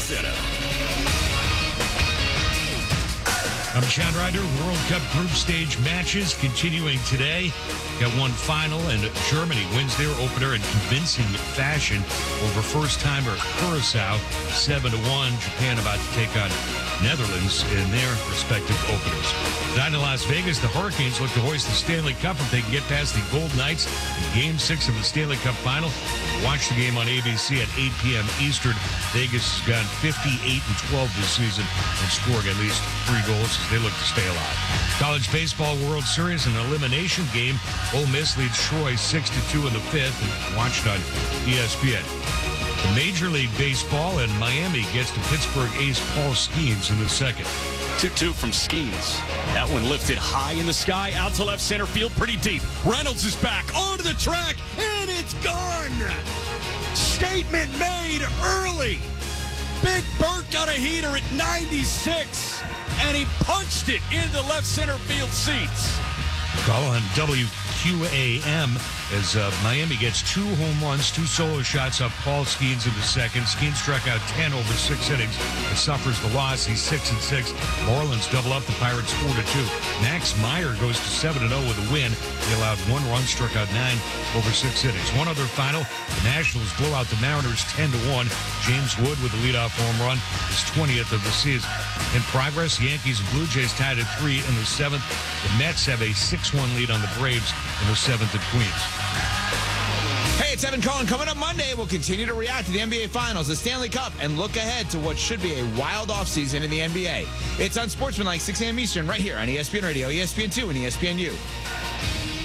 Center. I'm Chad Ryder. World Cup group stage matches continuing today. Got one final, and Germany wins their opener in convincing fashion over first-timer Curacao, 7-1. Japan about to take on Netherlands in their respective openers. Down in Las Vegas, the Hurricanes look to hoist the Stanley Cup if they can get past the Golden Knights in Game 6 of the Stanley Cup Final. Watch the game on ABC at 8 p.m. Eastern. Vegas has gone 58-12 this season and scoring at least 3 goals as they look to stay alive. College Baseball World Series, an elimination game. Ole Miss leads Troy 6-2 in the 5th, and watched on ESPN. The Major League Baseball, and Miami gets to Pittsburgh ace Paul Skeens in the 2nd. 2-2 from Skeens. That one lifted high in the sky, out to left center field, pretty deep. Reynolds is back onto the track, and it's gone. Statement made early. Big Bert got a heater at 96, and he punched it into left center field seats. Call on WQAM as Miami gets 2 home runs, 2 solo shots off Paul Skeens in the 2nd. Skeens struck out 10 over 6 innings and suffers the loss. He's 6-6. Marlins double up the Pirates 4-2. Max Meyer goes to 7-0 with a win. He allowed 1 run, struck out 9 over 6 innings. One other final, the Nationals blow out the Mariners 10-1. James Wood with the leadoff home run, his 20th of the season. In progress, Yankees and Blue Jays tied at 3 in the 7th. The Mets have a 6-1 lead on the Braves in the 7th at Queens. Hey, it's Evan Cohen. Coming up Monday, we'll continue to react to the NBA Finals, the Stanley Cup, and look ahead to what should be a wild offseason in the NBA. It's on Sportsmanlike, 6 a.m. Eastern, right here on ESPN Radio, ESPN2, and ESPNU.